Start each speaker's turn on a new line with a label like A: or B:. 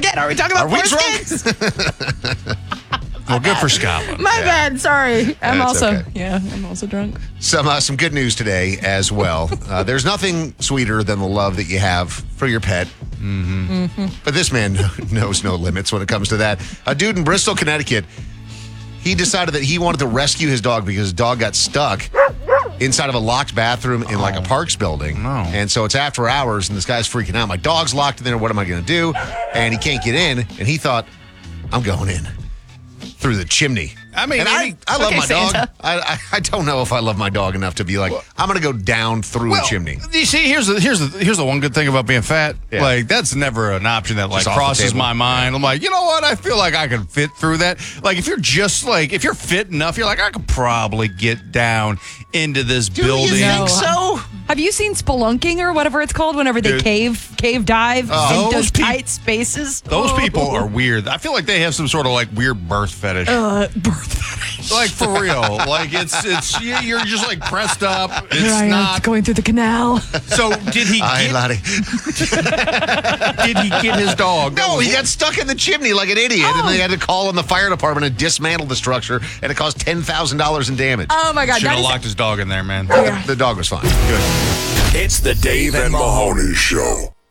A: again. Are we talking about
B: Are we
A: foreskins?
C: Well, good for Scotland.
A: My bad. Sorry. I'm
B: That's okay.
A: I'm also drunk.
B: Some good news today as well. There's nothing sweeter than the love that you have for your pet. But this man knows no limits when it comes to that. A dude in Bristol, Connecticut, he decided that he wanted to rescue his dog because his dog got stuck inside of a locked bathroom in like a Parks building.
C: No.
B: And so it's after hours and this guy's freaking out. My dog's locked in there. What am I going to do? And he can't get in. And he thought, I'm going in through the chimney.
C: I mean,
B: and I love
A: okay,
B: my dog.
A: Santa.
B: I don't know if I love my dog enough to be like, I'm going to go down through a chimney.
C: You see, here's the one good thing about being fat.
B: Yeah.
C: Like, that's never an option that like
B: Just off the
C: crosses
B: table.
C: my mind. I'm like, you know what? I feel like I can fit through that. Like, if you're fit enough, you're like, I could probably get down into this building.
B: You think
A: No.
B: so?
A: Have you seen spelunking or whatever it's called whenever they
C: Dude.
A: cave dive
C: Oh.
A: into
C: Those peop-
A: tight spaces?
C: Those people are weird. I feel like they have some sort of like weird birth fetish.
A: Birth fetish.
C: Like for real. Like it's you're just like pressed up.
A: Here I
C: It's
A: am
C: not.
A: going through the canal.
C: So did he
B: Hi, Lottie.
C: get his dog?
B: No, he got stuck in the chimney like an idiot, and
A: Oh.
B: they had to call in the fire department and dismantle the structure, and it cost $10,000 in damage.
A: Oh my God.
C: Should
A: That
C: have
A: is,
C: locked his dog in there, man.
B: The dog was fine.
C: Good.
D: It's the Dave and Mahoney Show.